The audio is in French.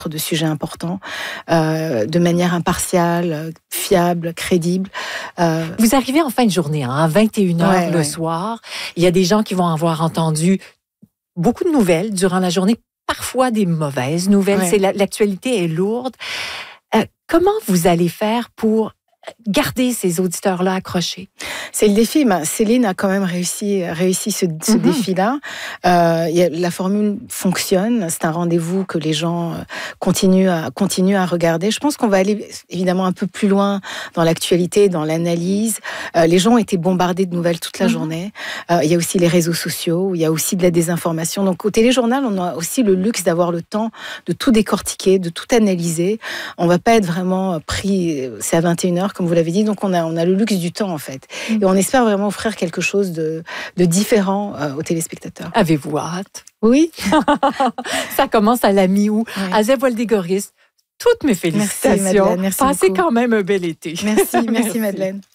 de sujets importants, de manière impartiale, fiable, crédible. Vous arrivez en fin de journée, à 21h le soir. Il y a des gens qui vont avoir entendu beaucoup de nouvelles durant la journée, parfois des mauvaises nouvelles. L'actualité est lourde. Comment vous allez faire pour garder ces auditeurs-là accrochés? C'est le défi. Céline a quand même réussi ce défi-là. La formule fonctionne. C'est un rendez-vous que les gens continuent à regarder. Je pense qu'on va aller évidemment un peu plus loin dans l'actualité, dans l'analyse. Les gens ont été bombardés de nouvelles toute la journée. Il y a aussi les réseaux sociaux. Il y a aussi de la désinformation. Donc au téléjournal, on a aussi le luxe d'avoir le temps de tout décortiquer, de tout analyser. On va pas être vraiment pris. C'est à 21h. Comme vous l'avez dit, donc on a le luxe du temps en fait. Et on espère vraiment offrir quelque chose de différent aux téléspectateurs. Avez-vous hâte? Oui. Ça commence à la mi-août. Azeb Woldé-Goris, toutes mes félicitations. Merci Madeleine, merci Passez beaucoup. Quand même un bel été. Merci Madeleine.